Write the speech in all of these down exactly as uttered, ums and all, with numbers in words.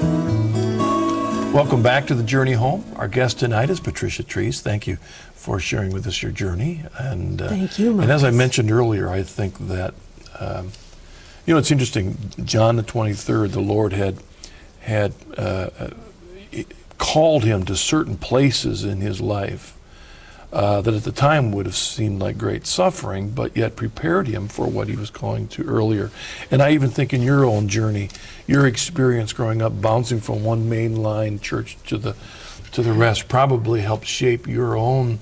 Welcome back to the Journey Home. Our guest tonight is Patricia Trees. Thank you for sharing with us your journey. And uh, thank you, Marcus. And as I mentioned earlier, I think that um, you know, it's interesting. John the twenty-third, the Lord had had uh, called him to certain places in his life uh, that at the time would have seemed like great suffering, but yet prepared him for what he was going to earlier. And I even think in your own journey, your experience growing up, bouncing from one mainline church to the to the rest, probably helped shape your own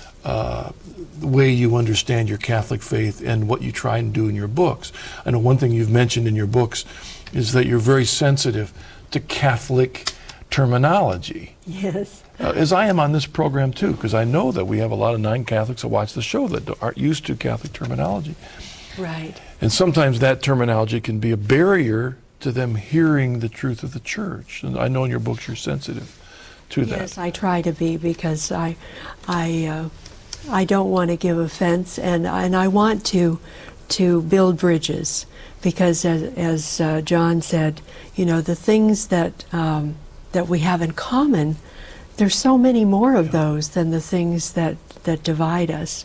uh, way you understand your Catholic faith and what you try and do in your books. I know one thing you've mentioned in your books is that you're very sensitive to Catholic terminology. Yes. Uh, as I am on this program too, because I know that we have a lot of non-Catholics that watch the show that aren't used to Catholic terminology. Right. And sometimes that terminology can be a barrier to them hearing the truth of the church. And I know in your books you're sensitive to that. Yes, I try to be, because I, I, uh, I don't want to give offense, and and I want to, to build bridges, because as as uh, John said, you know, the things that um, that we have in common, there's so many more of those than the things that that divide us.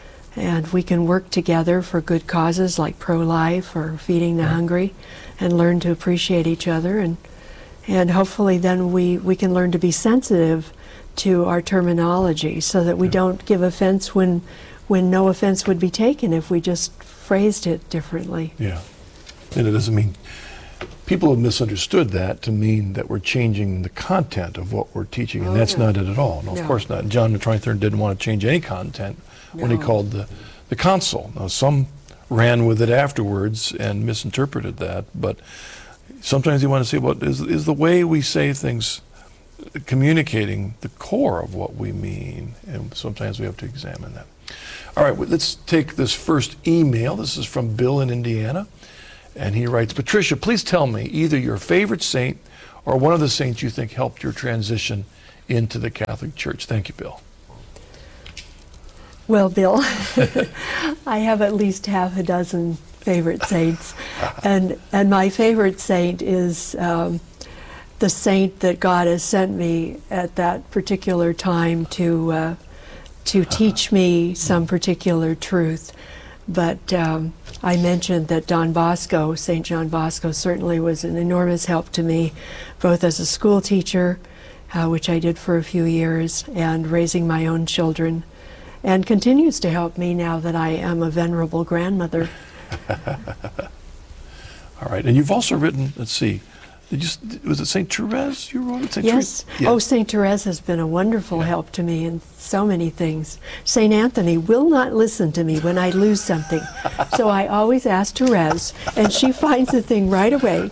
And we can work together for good causes like pro-life or feeding the right. hungry, and learn to appreciate each other, and and hopefully then we, we can learn to be sensitive to our terminology, so that we yeah. don't give offense when when no offense would be taken if we just phrased it differently. Yeah, and it doesn't mean, people have misunderstood that to mean that we're changing the content of what we're teaching, and oh, that's no. not it at all. No, no. of course not. John the twenty-third didn't want to change any content no. when he called the, the council. Now, some ran with it afterwards and misinterpreted that, but sometimes you want to say, well, is, is the way we say things communicating the core of what we mean? And sometimes we have to examine that. All right, well, let's take this first email. This is from Bill in Indiana. And he writes, Patricia, please tell me either your favorite saint or one of the saints you think helped your transition into the Catholic Church. Thank you, Bill. Well, Bill, I have at least half a dozen favorite saints. And, and my favorite saint is um, the saint that God has sent me at that particular time to, uh, to teach me some particular truth. But um, I mentioned that Don Bosco, Saint John Bosco, certainly was an enormous help to me, both as a school teacher, uh, which I did for a few years, and raising my own children, and continues to help me now that I am a venerable grandmother. All right, and you've also written, let's see, did you, was it Saint Therese you wrote? Saint Yes. Therese? Yes. Oh, Saint Therese has been a wonderful yeah. help to me in so many things. Saint Anthony will not listen to me when I lose something. So I always ask Therese, and she finds the thing right away.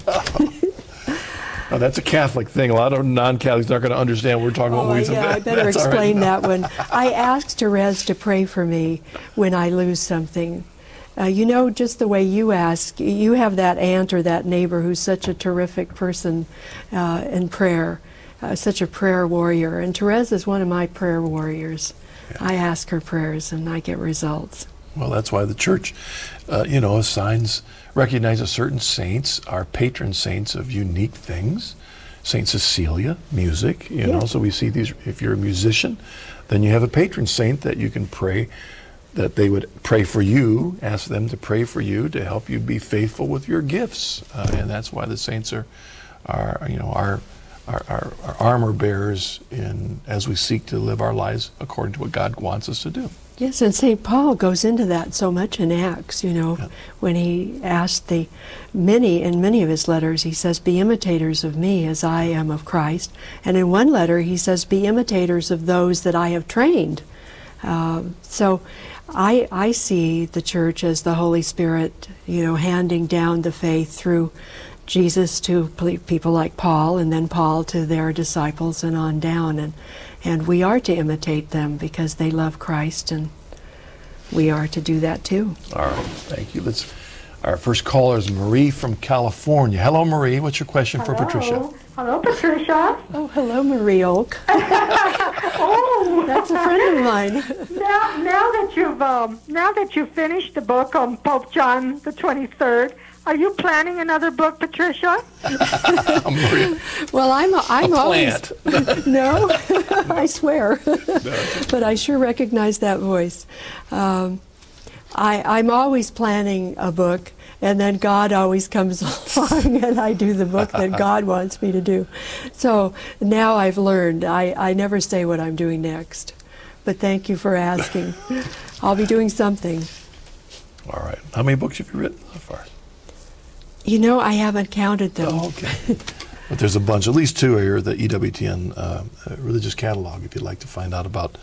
Oh, that's a Catholic thing. A lot of non-Catholics aren't going to understand what we're talking oh, about when we say yeah, that. I better That's explain right. that one. I asked Therese to pray for me when I lose something. Uh, you know, just the way you ask, you have that aunt or that neighbor who's such a terrific person uh, in prayer, uh, such a prayer warrior. And Therese is one of my prayer warriors. Yeah. I ask her prayers and I get results. Well, that's why the church, uh, you know, assigns, recognizes certain saints are patron saints of unique things. Saint Cecilia, music, you yeah. know, so we see these, if you're a musician, then you have a patron saint that you can pray, that they would pray for you, ask them to pray for you to help you be faithful with your gifts. Uh, and that's why the saints are, are you know, our, our, our, our armor bearers in, as we seek to live our lives according to what God wants us to do. Yes, and Saint Paul goes into that so much in Acts, you know, yeah. when he asked the many, in many of his letters, he says, be imitators of me as I am of Christ. And in one letter, he says, be imitators of those that I have trained. Uh, so I, I see the church as the Holy Spirit, you know, handing down the faith through Jesus to people like Paul, and then Paul to their disciples and on down. And, and we are to imitate them because they love Christ, and we are to do that too. All right, thank you. Let's. Our first caller is Marie from California. Hello, Marie. What's your question Hello. for Patricia? Hello, Patricia. Oh, hello, Marie Oak. Oh, that's a friend of mine. now, now that you've um, now that you've finished the book on Pope John the twenty-third, Are you planning another book, Patricia? Maria, Well, I'm I'm a always plant. no, I swear, but I sure recognize that voice. Um, I I'm always planning a book, and then God always comes along, and I do the book that God wants me to do. So now I've learned I I never say what I'm doing next. But thank you for asking. I'll be doing something. All right. How many books have you written so far? You know, I haven't counted them. Oh, okay. But there's a bunch, at least two here, the E W T N uh, uh, religious catalog, if you'd like to find out about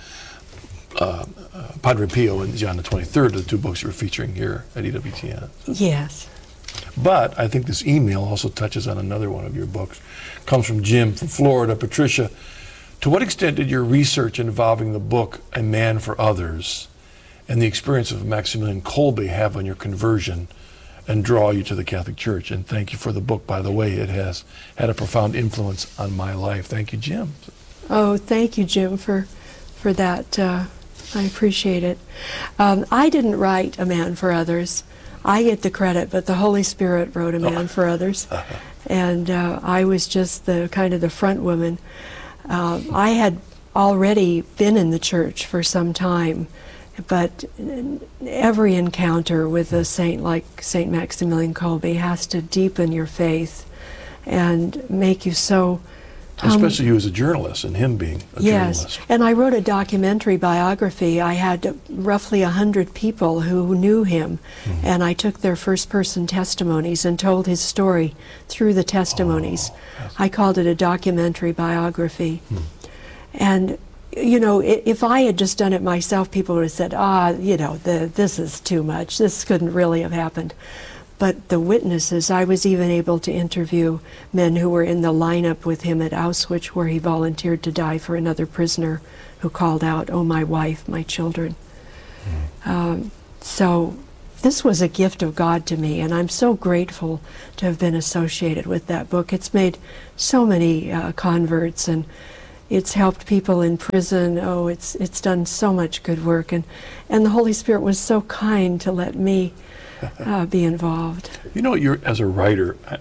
uh, uh, Padre Pio and John the twenty-third, the two books you're featuring here at E W T N. Yes. But I think this email also touches on another one of your books. Comes from Jim from Florida. Patricia, to what extent did your research involving the book A Man for Others and the experience of Maximilian Kolbe have on your conversion and draw you to the Catholic Church? And thank you for the book, by the way. It has had a profound influence on my life. Thank you, Jim. Oh, thank you, Jim, for for that. Uh, I appreciate it. Um, I didn't write A Man for Others. I get the credit, but the Holy Spirit wrote A Man for Others, and uh, I was just the kind of the front woman. Uh, I had already been in the church for some time, but every encounter with a saint like Saint Maximilian Kolbe has to deepen your faith and make you so. Um, Especially you as a journalist and him being a yes, journalist. and I wrote a documentary biography. I had roughly a hundred people who knew him, mm-hmm. and I took their first-person testimonies and told his story through the testimonies. Oh, yes. I called it a documentary biography. Hmm. And you know, if I had just done it myself, people would have said, ah, you know, the, this is too much. This couldn't really have happened. But the witnesses, I was even able to interview men who were in the lineup with him at Auschwitz, where he volunteered to die for another prisoner who called out, oh, my wife, my children. Mm. Um, so this was a gift of God to me, and I'm so grateful to have been associated with that book. It's made so many uh, converts, and it's helped people in prison. Oh, it's it's done so much good work, and and the Holy Spirit was so kind to let me uh, be involved. You know, you're as a writer, I,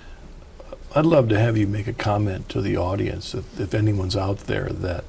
I'd love to have you make a comment to the audience, if, if anyone's out there that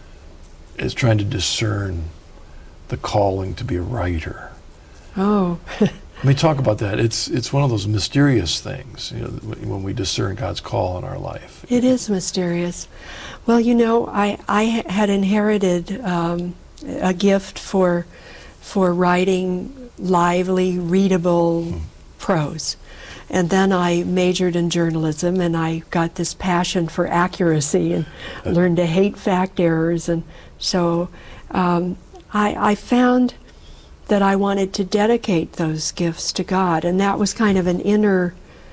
is trying to discern the calling to be a writer. Oh. Let me talk about that. It's it's one of those mysterious things, you know, when we discern God's call in our life. It is mysterious. Well, you know, I I had inherited um, a gift for for writing lively, readable hmm. prose, and then I majored in journalism, and I got this passion for accuracy and uh, learned to hate fact errors, and so um, I I found that I wanted to dedicate those gifts to God, and that was kind of an inner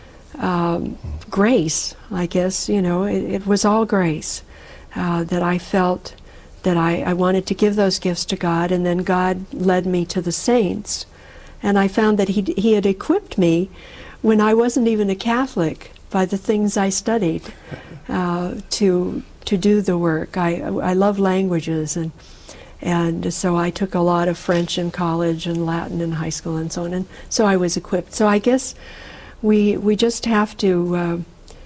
um, grace, I guess. You know, it, it was all grace uh, that I felt that I, I wanted to give those gifts to God, and then God led me to the saints, and I found that he he had equipped me when I wasn't even a Catholic by the things I studied uh, to to do the work. I I love languages, and. And so I took a lot of French in college and Latin in high school and so on, and so I was equipped. So I guess we we just have to uh,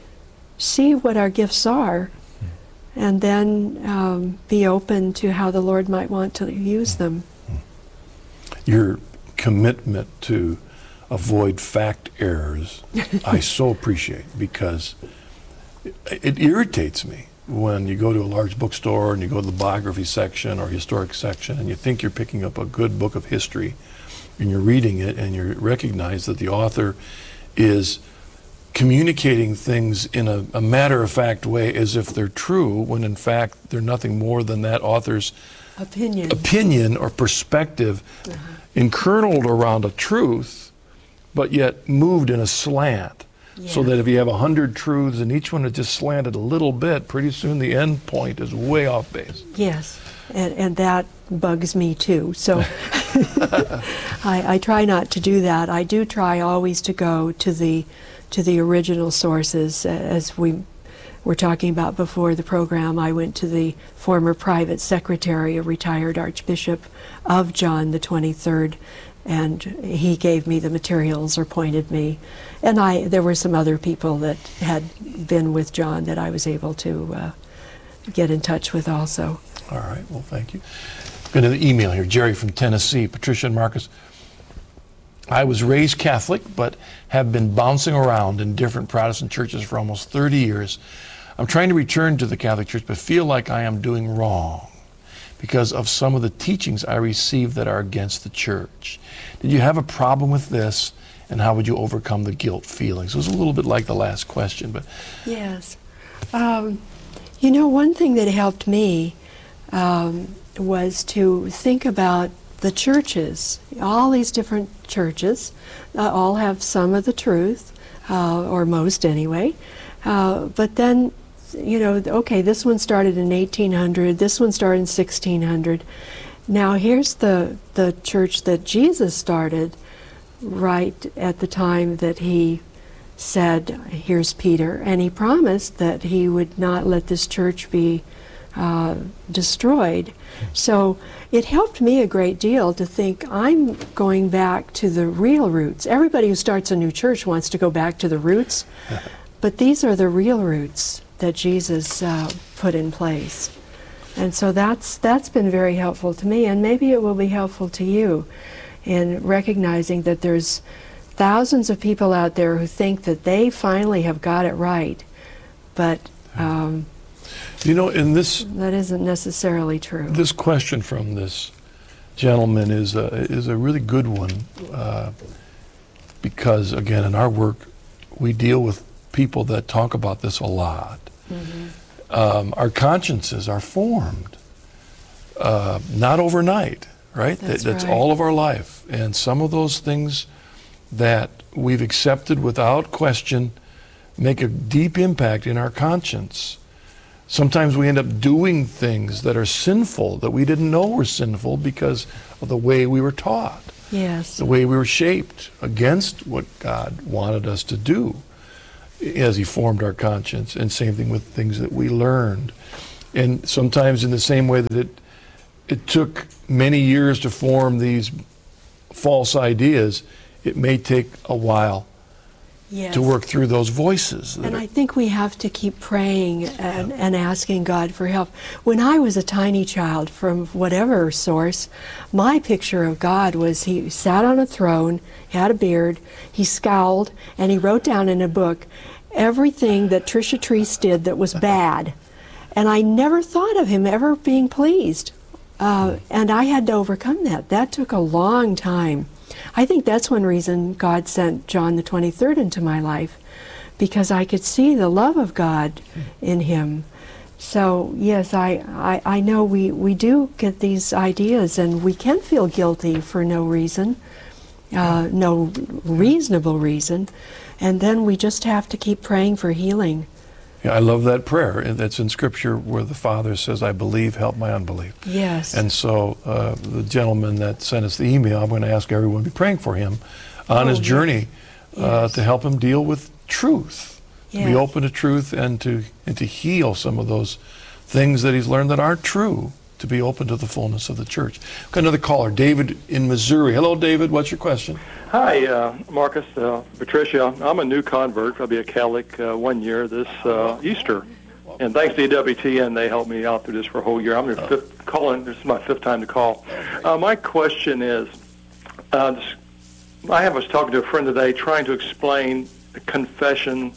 see what our gifts are, and then um, be open to how the Lord might want to use them. Your commitment to avoid fact errors, I so appreciate, because it, it irritates me when you go to a large bookstore and you go to the biography section or historic section and you think you're picking up a good book of history and you're reading it and you recognize that the author is communicating things in a, a matter-of-fact way as if they're true, when in fact they're nothing more than that author's opinion, opinion or perspective, uh-huh. enkerneled around a truth, but yet moved in a slant. Yeah. So that if you have a hundred truths and each one is just slanted a little bit, pretty soon the end point is way off base. Yes, and, and that bugs me too. So I, I try not to do that. I do try always to go to the to the original sources. As we were talking about before the program, I went to the former private secretary, a retired archbishop of John the twenty-third, and he gave me the materials or pointed me. And I, there were some other people that had been with John that I was able to uh, get in touch with also. All right, well, thank you. Got an email here, Jerry from Tennessee. Patricia and Marcus, I was raised Catholic, but have been bouncing around in different Protestant churches for almost thirty years. I'm trying to return to the Catholic Church, but feel like I am doing wrong because of some of the teachings I received that are against the church. Did you have a problem with this, and how would you overcome the guilt feelings? It was a little bit like the last question, but... Yes. Um, you know, one thing that helped me um, was to think about the churches. All these different churches uh, all have some of the truth, uh, or most anyway, uh, but then, you know, okay, this one started in eighteen hundred, this one started in sixteen hundred. Now here's the, the church that Jesus started right at the time that he said, here's Peter, and he promised that he would not let this church be uh, destroyed. So it helped me a great deal to think I'm going back to the real roots. Everybody who starts a new church wants to go back to the roots, but these are the real roots that Jesus uh, put in place. And so that's that's been very helpful to me, and maybe it will be helpful to you in recognizing that there's thousands of people out there who think that they finally have got it right, but um, You know, in this that isn't necessarily true. this question from this gentleman is a, is a really good one uh, because, again, in our work, we deal with people that talk about this a lot. Mm-hmm. Um, our consciences are formed, uh, not overnight, right? That's That- that's right. all of our life. And some of those things that we've accepted without question make a deep impact in our conscience. Sometimes we end up doing things that are sinful, that we didn't know were sinful because of the way we were taught, Yes. the way we were shaped against what God wanted us to do as he formed our conscience, and same thing with things that we learned. And sometimes in the same way that it it took many years to form these false ideas, it may take a while Yes. to work through those voices. that And are- I think we have to keep praying and, and asking God for help. When I was a tiny child, from whatever source, my picture of God was he sat on a throne, had a beard, he scowled, and he wrote down in a book everything that Tricia Treese did that was bad. And I never thought of him ever being pleased. Uh, and I had to overcome that. That took a long time. I think that's one reason God sent John the twenty-third into my life, because I could see the love of God in him. So yes, I, I, I know we, we do get these ideas, and we can feel guilty for no reason, uh, no reasonable reason, and then we just have to keep praying for healing. Yeah, I love that prayer. And that's in Scripture where the Father says, I believe, help my unbelief. Yes. And so uh, the gentleman that sent us the email, I'm going to ask everyone to be praying for him on Oh, his yes. journey uh, Yes. to help him deal with truth, to be Yes. open to truth, and to and to heal some of those things that he's learned that aren't true, to be open to the fullness of the church. We've got another caller, David in Missouri. Hello, David. What's your question? Hi, uh, Marcus, uh, Patricia. I'm a new convert. I'll be a Catholic uh, one year this uh, Easter. And thanks to E W T N, they helped me out through this for a whole year. I'm their fifth calling. This is my fifth time to call. Uh, my question is, uh, this, I have, was talking to a friend today trying to explain confession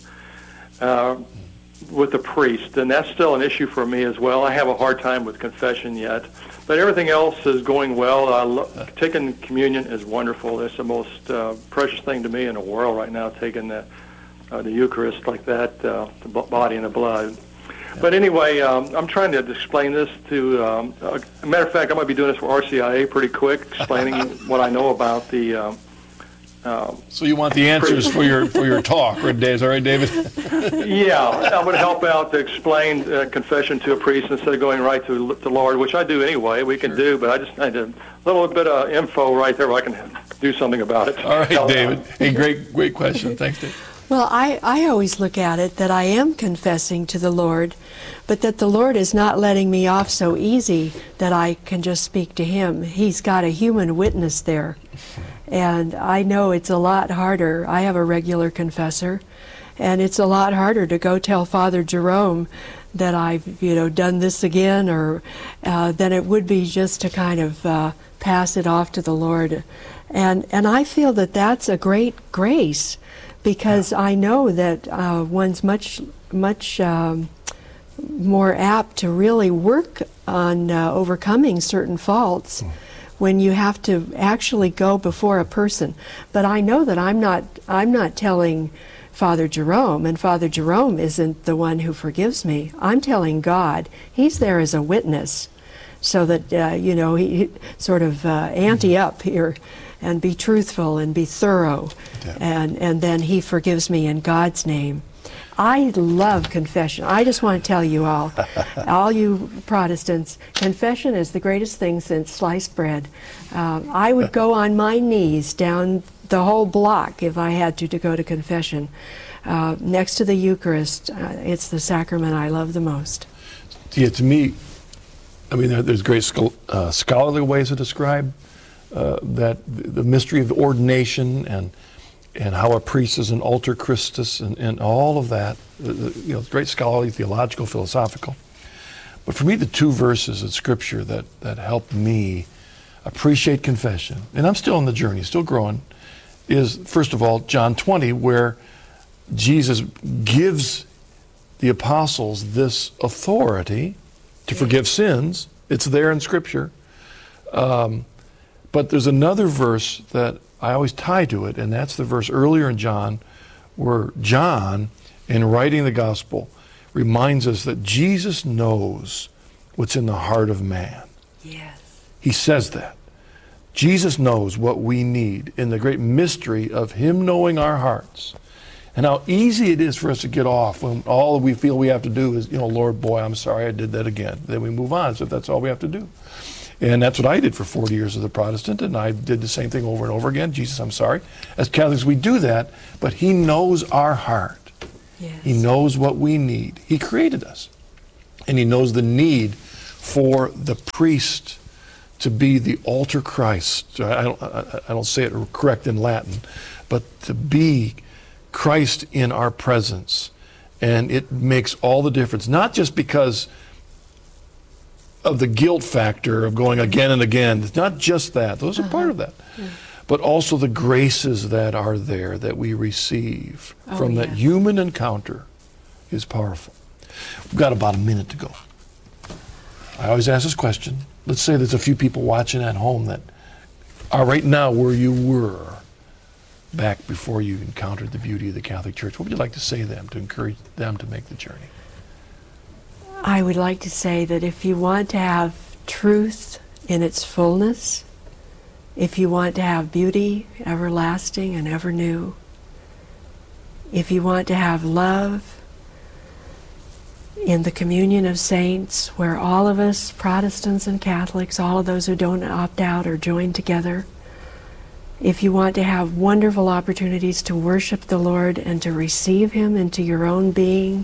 uh, with the priest, and that's still an issue for me as well. I have a hard time with confession yet, but everything else is going well. I lo- taking communion is wonderful. It's the most uh, precious thing to me in the world right now, taking the, uh, the Eucharist like that, uh, the b- body and the blood. But anyway, um, I'm trying to explain this to, um, uh, a matter of fact, I'm going to be doing this for R C I A pretty quick, explaining what I know about the um, um, So you want the answers for your for your talk, right, Dave? Is that right, David? Yeah, I would help out to explain uh, confession to a priest instead of going right to the Lord, which I do anyway. We can do, but I just need a little bit of info right there where I can do something about it. All right, Help David. out. Hey, great, great question. Thanks, Dave. Well, I, I always look at it that I am confessing to the Lord, but that the Lord is not letting me off so easy that I can just speak to him. He's got a human witness there. And I know it's a lot harder. I have a regular confessor, and it's a lot harder to go tell Father Jerome that I've, you know, done this again, or uh, than it would be just to kind of uh, pass it off to the Lord. And and I feel that that's a great grace, because I know that uh, one's much much um, more apt to really work on uh, overcoming certain faults mm. when you have to actually go before a person. But I know that I'm not I'm not telling Father Jerome, and Father Jerome isn't the one who forgives me. I'm telling God. He's there as a witness, so that uh, you know, he, he sort of uh, ante up here, and be truthful and be thorough, yeah. and and then he forgives me in God's name. I love confession. I just want to tell you all, all you Protestants, confession is the greatest thing since sliced bread. Um, I would go on my knees down the whole block if I had to to go to confession. Uh, next to the Eucharist, uh, it's the sacrament I love the most. Yeah, to me, I mean, there, there's great schol- uh, scholarly ways to describe uh, that the mystery of ordination, and and how a priest is an alter Christus, and, and all of that, the, the, you know, great scholarly, theological, philosophical. But for me, the two verses in Scripture that, that helped me appreciate confession, and I'm still on the journey, still growing, is, first of all, John twenty, where Jesus gives the apostles this authority to forgive sins. It's there in Scripture. Um, but there's another verse that I always tie to it, and that's the verse earlier in John, where John, in writing the gospel, reminds us that Jesus knows what's in the heart of man. Yes. He says that. Jesus knows what we need in the great mystery of him knowing our hearts. And how easy it is for us to get off when all we feel we have to do is, you know, Lord, boy, I'm sorry I did that again. Then we move on, so that's all we have to do. And that's what I did for forty years as a Protestant, and I did the same thing over and over again. Jesus, I'm sorry. As Catholics, we do that, but he knows our heart. Yes. He knows what we need. He created us. And he knows the need for the priest to be the alter Christ. I don't, I don't say it correct in Latin, but to be Christ in our presence. And it makes all the difference, not just because of the guilt factor of going again and again. It's not just that. Those are uh-huh. part of that. Yeah. But also the graces that are there that we receive oh, from yes. that human encounter is powerful. We've got about a minute to go. I always ask this question. Let's say there's a few people watching at home that are right now where you were back before you encountered the beauty of the Catholic Church. What would you like to say to them to encourage them to make the journey? I would like to say that if you want to have truth in its fullness, if you want to have beauty everlasting and ever new, if you want to have love in the communion of saints, where all of us, Protestants and Catholics, all of those who don't opt out are joined together, if you want to have wonderful opportunities to worship the Lord and to receive him into your own being,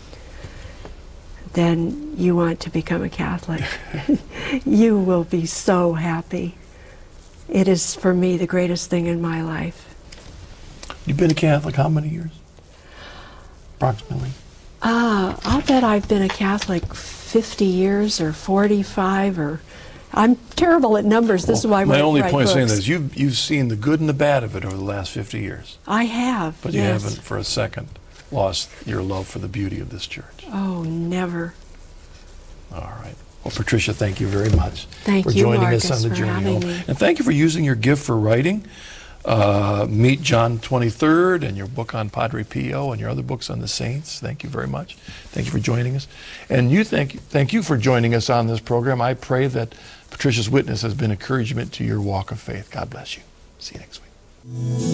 then you want to become a Catholic. You will be so happy. It is, for me, the greatest thing in my life. You've been a Catholic how many years? Approximately? Uh, I'll bet I've been a Catholic fifty years or forty-five, or I'm terrible at numbers. This well, is why I my write, only write point books. saying this, you've, you've seen the good and the bad of it over the last fifty years. I have, But yes. you haven't for a second lost your love for the beauty of this church. Oh, never. All right. Well, Patricia, thank you very much thank for you, joining Marcus, us on the for journey having home. me. And thank you for using your gift for writing. Uh, meet John twenty-third and your book on Padre Pio and your other books on the saints. Thank you very much. Thank you for joining us. And you thank, thank you for joining us on this program. I pray that Patricia's witness has been encouragement to your walk of faith. God bless you. See you next week.